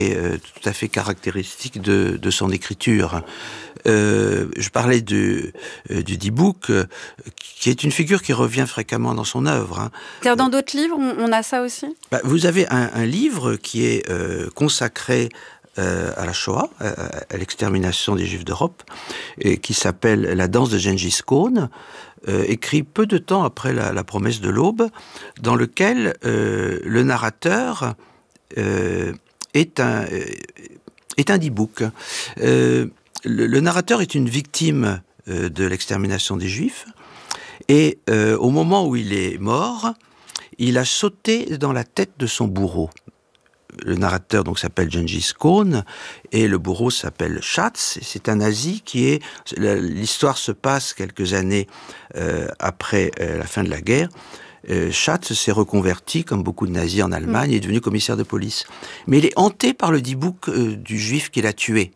tout à fait caractéristique de son écriture. Je parlais du Dybbuk, qui est une figure qui revient fréquemment dans son œuvre. Hein. C'est-à-dire dans d'autres livres, on a ça aussi ? Vous avez un livre qui est consacré à la Shoah, à l'extermination des Juifs d'Europe, et qui s'appelle La danse de Gengis Khan, écrit peu de temps après la promesse de l'aube, dans lequel le narrateur est un Dybbuk. Le narrateur est une victime de l'extermination des Juifs, et au moment où il est mort, il a sauté dans la tête de son bourreau. Le narrateur donc s'appelle Gengis Khan et le bourreau s'appelle Schatz. C'est un nazi l'histoire se passe quelques années après la fin de la guerre. Schatz s'est reconverti, comme beaucoup de nazis en Allemagne, et est devenu commissaire de police. Mais il est hanté par le Dybbuk du juif qu'il a tué,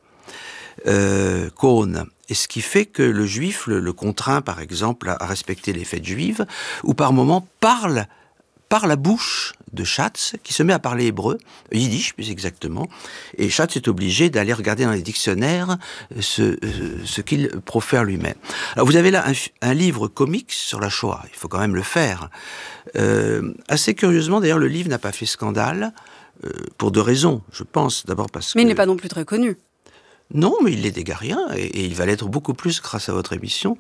Khan. Et ce qui fait que le juif le contraint, par exemple, à respecter les fêtes juives, ou par moments parle par la bouche de Schatz, qui se met à parler hébreu, yiddish plus exactement, et Schatz est obligé d'aller regarder dans les dictionnaires ce qu'il profère lui-même. Alors vous avez là un livre comique sur la Shoah, il faut quand même le faire. Assez curieusement, d'ailleurs, le livre n'a pas fait scandale, pour deux raisons, je pense. D'abord parce que... Mais il n'est pas non plus très connu. Non, mais il l'est d'égarien, et il va l'être beaucoup plus grâce à votre émission.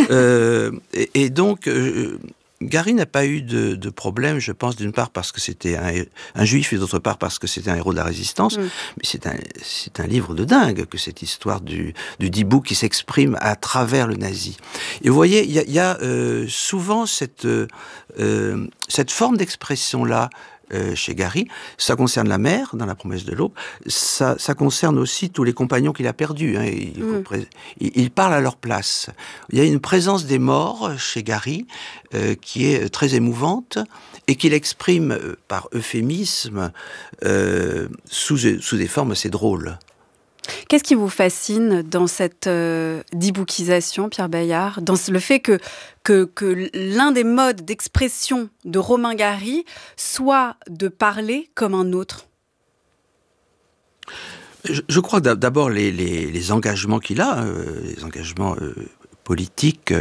Et donc... Gary n'a pas eu de problème, je pense, d'une part parce que c'était un juif et d'autre part parce que c'était un héros de la résistance. Mais c'est un livre de dingue que cette histoire du Dybbuk qui s'exprime à travers le nazi. Et vous voyez, il y a souvent cette forme d'expression-là chez Gary. Ça concerne la mère, dans La promesse de l'aube. Ça concerne aussi tous les compagnons qu'il a perdus. Hein. Il parle à leur place. Il y a une présence des morts chez Gary qui est très émouvante et qu'il exprime par euphémisme sous des formes assez drôles. Qu'est-ce qui vous fascine dans cette dybbukisation, Pierre Bayard, dans le fait que l'un des modes d'expression de Romain Gary soit de parler comme un autre ? Je crois d'abord les engagements qu'il a, les engagements politiques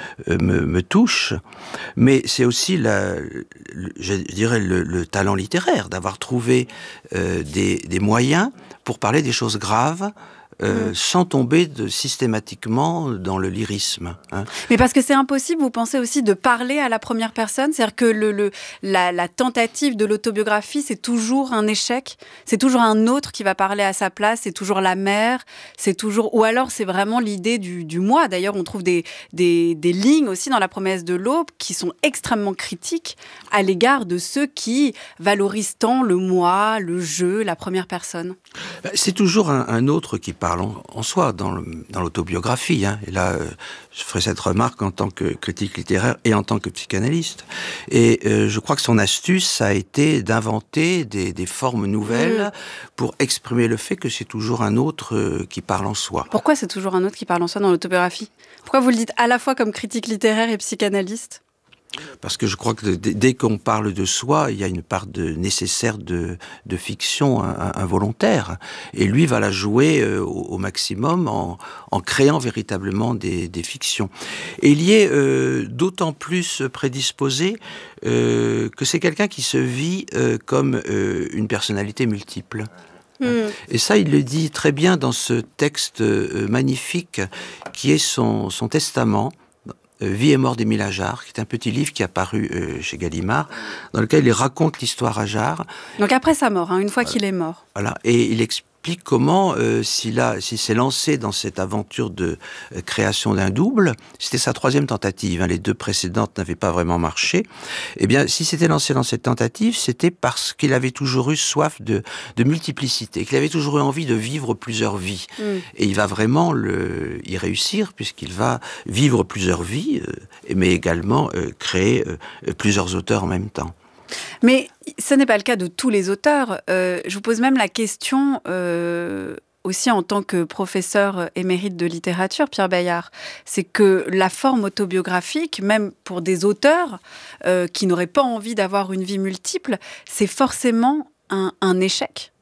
me touchent, mais c'est aussi je dirais le talent littéraire, d'avoir trouvé des moyens pour parler des choses graves, sans tomber systématiquement dans le lyrisme. Hein. Mais parce que c'est impossible, vous pensez aussi, de parler à la première personne ? C'est-à-dire que la tentative de l'autobiographie, c'est toujours un échec ? C'est toujours un autre qui va parler à sa place ? C'est toujours la mère ? Ou alors c'est vraiment l'idée du moi ? D'ailleurs, on trouve des lignes aussi dans La promesse de l'aube qui sont extrêmement critiques à l'égard de ceux qui valorisent tant le moi, le je, la première personne. C'est toujours un autre qui parle en soi, dans l'autobiographie. Hein. Et là, je ferai cette remarque en tant que critique littéraire et en tant que psychanalyste. Et je crois que son astuce, ça a été d'inventer des formes nouvelles pour exprimer le fait que c'est toujours un autre qui parle en soi. Pourquoi c'est toujours un autre qui parle en soi dans l'autobiographie ? Pourquoi vous le dites à la fois comme critique littéraire et psychanalyste ? Parce que je crois que dès qu'on parle de soi, il y a une part nécessaire de fiction involontaire. Et lui va la jouer au maximum en créant véritablement des fictions. Et il y est d'autant plus prédisposé que c'est quelqu'un qui se vit comme une personnalité multiple. Et ça, il le dit très bien dans ce texte magnifique qui est son testament, Vie et mort d'Émile Ajar, qui est un petit livre qui est apparu chez Gallimard, dans lequel il raconte l'histoire Ajar. Donc après sa mort, une fois qu'il est mort. Voilà, et il explique comment, s'il s'est lancé dans cette aventure de création d'un double, c'était sa troisième tentative, les deux précédentes n'avaient pas vraiment marché, eh bien, s'il s'était lancé dans cette tentative, c'était parce qu'il avait toujours eu soif de multiplicité, qu'il avait toujours eu envie de vivre plusieurs vies. Et il va vraiment y réussir, puisqu'il va vivre plusieurs vies, mais également créer plusieurs auteurs en même temps. Mais ce n'est pas le cas de tous les auteurs. Je vous pose même la question, aussi en tant que professeur émérite de littérature, Pierre Bayard, c'est que la forme autobiographique, même pour des auteurs qui n'auraient pas envie d'avoir une vie multiple, c'est forcément un échec.